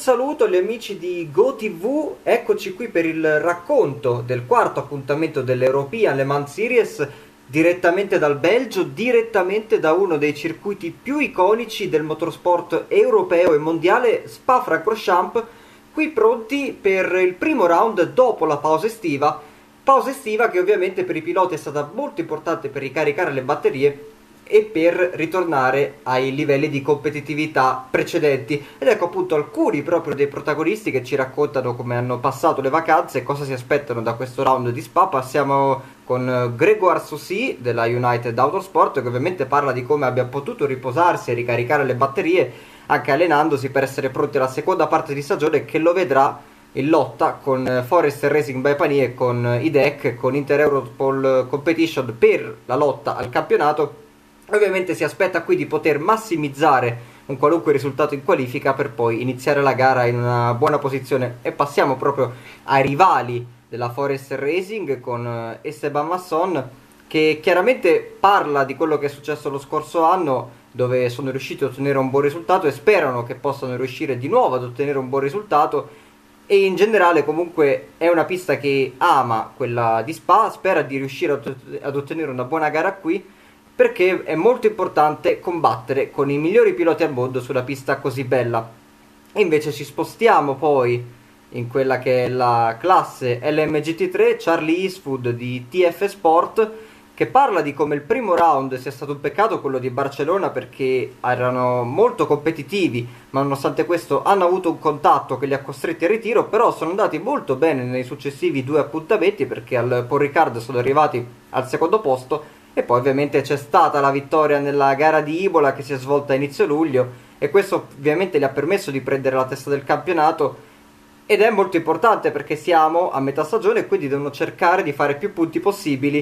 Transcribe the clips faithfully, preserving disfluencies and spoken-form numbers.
saluto agli amici di GoTV, eccoci qui per il racconto del quarto appuntamento dell'European Le Mans Series direttamente dal Belgio, direttamente da uno dei circuiti più iconici del motorsport europeo e mondiale, Spa-Francorchamps, qui pronti per il primo round dopo la pausa estiva, pausa estiva che ovviamente per i piloti è stata molto importante per ricaricare le batterie e per ritornare ai livelli di competitività precedenti. Ed ecco appunto alcuni proprio dei protagonisti che ci raccontano come hanno passato le vacanze e cosa si aspettano da questo round di Spa. Passiamo con Grégoire Saucy della United Autosport, che ovviamente parla di come abbia potuto riposarsi e ricaricare le batterie anche allenandosi per essere pronti alla seconda parte di stagione, che lo vedrà in lotta con Forest Racing by Pani e con I D E C, con Inter Europol Competition per la lotta al campionato. Ovviamente si aspetta qui di poter massimizzare un qualunque risultato in qualifica per poi iniziare la gara in una buona posizione. E passiamo proprio ai rivali della Forest Racing con Esteban Masson, che chiaramente parla di quello che è successo lo scorso anno, dove sono riusciti a ottenere un buon risultato e sperano che possano riuscire di nuovo ad ottenere un buon risultato. E in generale comunque è una pista che ama quella di Spa, spera di riuscire ad ottenere una buona gara qui, perché è molto importante combattere con i migliori piloti al mondo sulla pista così bella. E invece ci spostiamo poi in quella che è la classe L M G T tre, Charlie Eastwood di T F Sport, che parla di come il primo round sia stato un peccato quello di Barcellona, perché erano molto competitivi, ma nonostante questo hanno avuto un contatto che li ha costretti al ritiro, però sono andati molto bene nei successivi due appuntamenti, perché al Paul Ricard sono arrivati al secondo posto. E poi ovviamente c'è stata la vittoria nella gara di Imola che si è svolta a inizio luglio, e questo ovviamente gli ha permesso di prendere la testa del campionato, ed è molto importante perché siamo a metà stagione e quindi devono cercare di fare più punti possibili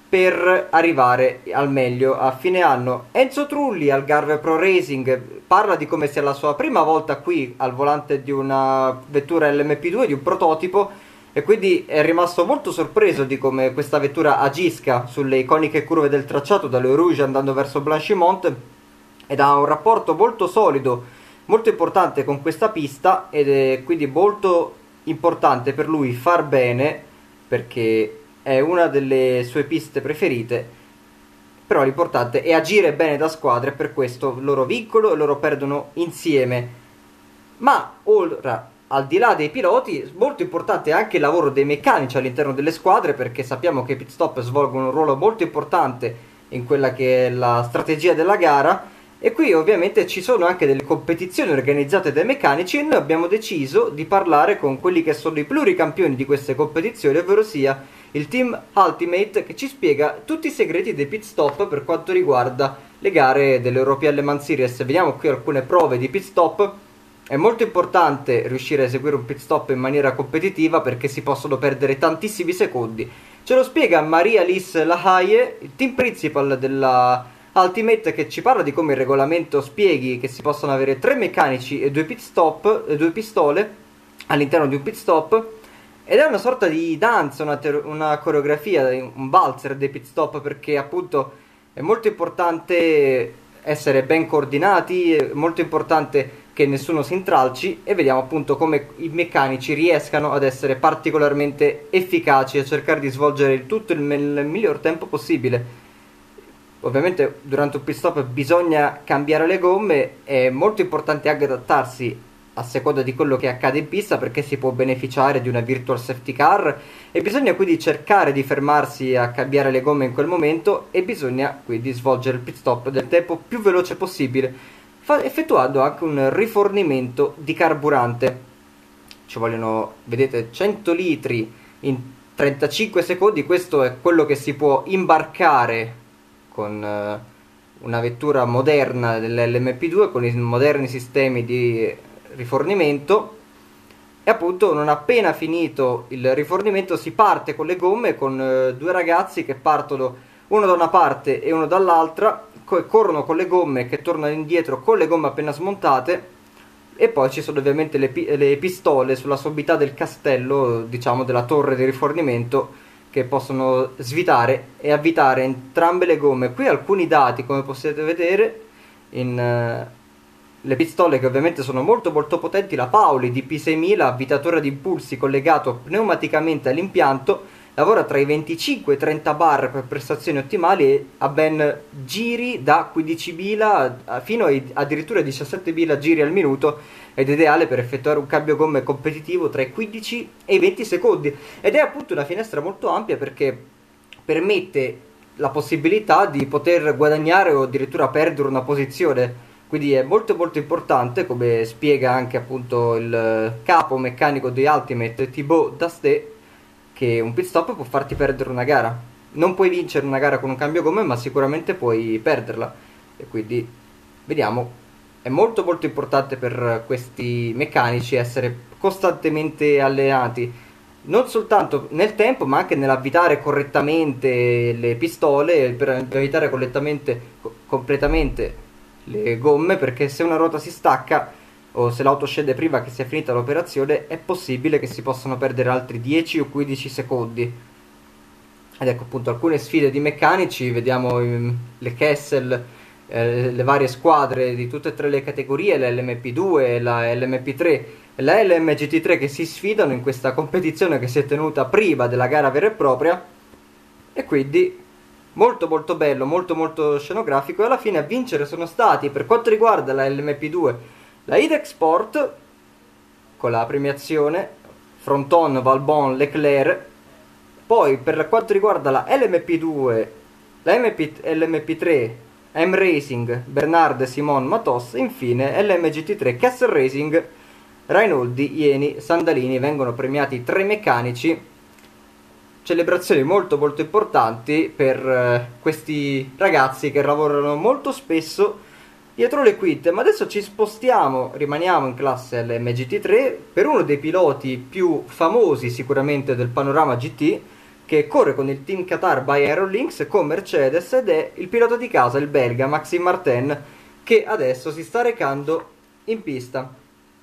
per arrivare al meglio a fine anno. Enzo Trulli al Garve Pro Racing parla di come sia la sua prima volta qui al volante di una vettura L M P due, di un prototipo, e quindi è rimasto molto sorpreso di come questa vettura agisca sulle iconiche curve del tracciato dalle Rouge andando verso Blanchimont, ed ha un rapporto molto solido, molto importante con questa pista, ed è quindi molto importante per lui far bene perché è una delle sue piste preferite. Però l'importante è agire bene da squadra, e per questo loro vincono e loro perdono insieme. Ma ora, al di là dei piloti, molto importante è anche il lavoro dei meccanici all'interno delle squadre, perché sappiamo che i pit stop svolgono un ruolo molto importante in quella che è la strategia della gara, e qui ovviamente ci sono anche delle competizioni organizzate dai meccanici, e noi abbiamo deciso di parlare con quelli che sono i pluricampioni di queste competizioni, ovvero sia il team Ultimate, che ci spiega tutti i segreti dei pit stop per quanto riguarda le gare dell'European Le Mans Series. Vediamo qui alcune prove di pit stop. È molto importante riuscire a eseguire un pit stop in maniera competitiva perché si possono perdere tantissimi secondi. Ce lo spiega Maria-Lise Lahaye, il team principal della Ultimate, che ci parla di come il regolamento spieghi che si possono avere tre meccanici e due pit stop, e due pistole all'interno di un pit stop, ed è una sorta di danza, una, una coreografia, un valzer dei pit stop, perché appunto è molto importante essere ben coordinati, è molto importante che nessuno si intralci, e vediamo appunto come i meccanici riescano ad essere particolarmente efficaci a cercare di svolgere il tutto nel miglior tempo possibile. Ovviamente durante un pit stop bisogna cambiare le gomme, è molto importante anche adattarsi a seconda di quello che accade in pista, perché si può beneficiare di una virtual safety car, e bisogna quindi cercare di fermarsi a cambiare le gomme in quel momento, e bisogna quindi svolgere il pit stop nel tempo più veloce possibile, effettuando anche un rifornimento di carburante. Ci vogliono, vedete, cento litri in trentacinque secondi. Questo è quello che si può imbarcare con uh, una vettura moderna dell'L M P due, con i moderni sistemi di rifornimento. E appunto non appena finito il rifornimento si parte con le gomme, con uh, due ragazzi che partono uno da una parte e uno dall'altra, corrono con le gomme che tornano indietro con le gomme appena smontate, e poi ci sono ovviamente le, pi le pistole sulla sommità del castello, diciamo della torre di rifornimento, che possono svitare e avvitare entrambe le gomme. Qui alcuni dati, come potete vedere in, le pistole che ovviamente sono molto molto potenti, la Pauli D P seimila, avvitatore ad impulsi collegato pneumaticamente all'impianto, lavora tra i venticinque e i trenta bar per prestazioni ottimali e ha ben giri da quindicimila fino ai addirittura diciassettemila giri al minuto, ed è ideale per effettuare un cambio gomme competitivo tra i quindici e i venti secondi, ed è appunto una finestra molto ampia perché permette la possibilità di poter guadagnare o addirittura perdere una posizione. Quindi è molto molto importante, come spiega anche appunto il capo meccanico di Ultimate, Thibaut Dasté, che un pit stop può farti perdere una gara. Non puoi vincere una gara con un cambio gomme, ma sicuramente puoi perderla. E quindi vediamo, è molto molto importante per questi meccanici essere costantemente allenati, non soltanto nel tempo, ma anche nell'avvitare correttamente le pistole, per avvitare correttamente, completamente le gomme, perché se una ruota si stacca o se l'auto scende prima che sia finita l'operazione è possibile che si possano perdere altri dieci o quindici secondi. Ed ecco appunto alcune sfide di meccanici, vediamo um, le Kessel, eh, le varie squadre di tutte e tre le categorie, la L M P due, la L M P tre e la L M G T tre, che si sfidano in questa competizione che si è tenuta prima della gara vera e propria, e quindi molto molto bello, molto molto scenografico. E alla fine a vincere sono stati, per quanto riguarda la L M P due, la IDEC Sport con la premiazione Fronton, Valbon, Leclerc. Poi per quanto riguarda la L M P due, la M P, L M P tre, M Racing, Bernard, Simon, Matos. E infine L M G T tre, Castle Racing, Rainoldi, Ieni, Sandalini. Vengono premiati tre meccanici. Celebrazioni molto molto importanti per eh, questi ragazzi che lavorano molto spesso dietro le quinte. Ma adesso ci spostiamo, rimaniamo in classe L M G T tre per uno dei piloti più famosi sicuramente del panorama G T, che corre con il team Qatar by Aerolinks con Mercedes, ed è il pilota di casa, il belga Maxime Martin, che adesso si sta recando in pista.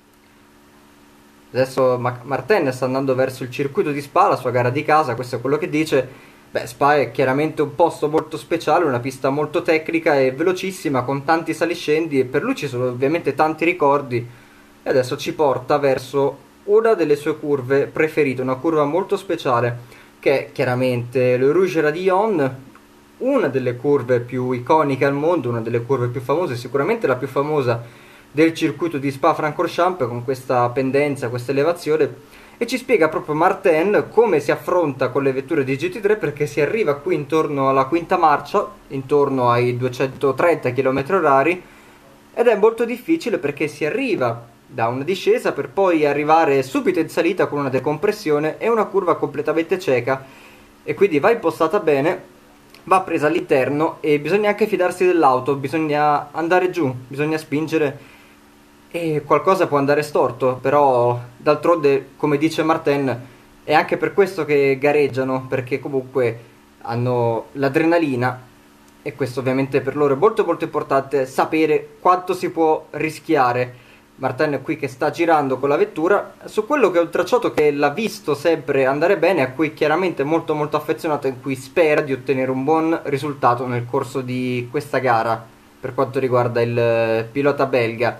Adesso Martin sta andando verso il circuito di Spa, la sua gara di casa, questo è quello che dice. Beh, Spa è chiaramente un posto molto speciale, una pista molto tecnica e velocissima, con tanti saliscendi, e per lui ci sono ovviamente tanti ricordi. E adesso ci porta verso una delle sue curve preferite, una curva molto speciale, che è chiaramente le Rouge Radillon, una delle curve più iconiche al mondo, una delle curve più famose, sicuramente la più famosa del circuito di Spa-Francorchamps, con questa pendenza, questa elevazione. E ci spiega proprio Martin come si affronta con le vetture di G T tre, perché si arriva qui intorno alla quinta marcia, intorno ai duecentotrenta chilometri orari, ed è molto difficile perché si arriva da una discesa per poi arrivare subito in salita con una decompressione e una curva completamente cieca, e quindi va impostata bene, va presa all'interno e bisogna anche fidarsi dell'auto, bisogna andare giù, bisogna spingere, e qualcosa può andare storto. Però d'altronde, come dice Martin, è anche per questo che gareggiano, perché comunque hanno l'adrenalina, e questo ovviamente per loro è molto molto importante, sapere quanto si può rischiare. Martin è qui che sta girando con la vettura su quello che è un tracciato che l'ha visto sempre andare bene, a cui chiaramente è molto molto affezionato, in cui spera di ottenere un buon risultato nel corso di questa gara per quanto riguarda il pilota belga.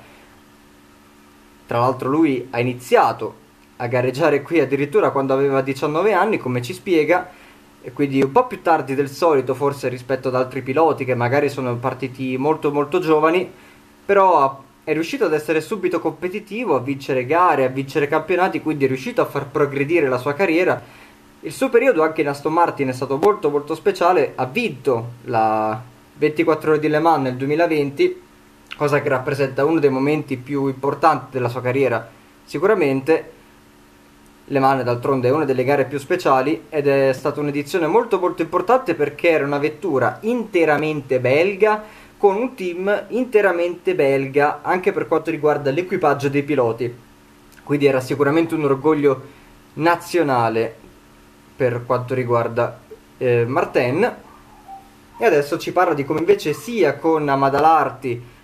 Tra l'altro lui ha iniziato a gareggiare qui addirittura quando aveva diciannove anni, come ci spiega, e quindi un po' più tardi del solito forse rispetto ad altri piloti che magari sono partiti molto molto giovani, però è riuscito ad essere subito competitivo, a vincere gare, a vincere campionati, quindi è riuscito a far progredire la sua carriera. Il suo periodo anche in Aston Martin è stato molto molto speciale, ha vinto la ventiquattro ore di Le Mans nel duemilaventi, cosa che rappresenta uno dei momenti più importanti della sua carriera sicuramente. Le Mans d'altronde è una delle gare più speciali, ed è stata un'edizione molto molto importante perché era una vettura interamente belga, con un team interamente belga anche per quanto riguarda l'equipaggio dei piloti, quindi era sicuramente un orgoglio nazionale per quanto riguarda eh, Martin. E adesso ci parla di come invece sia con Amada Larti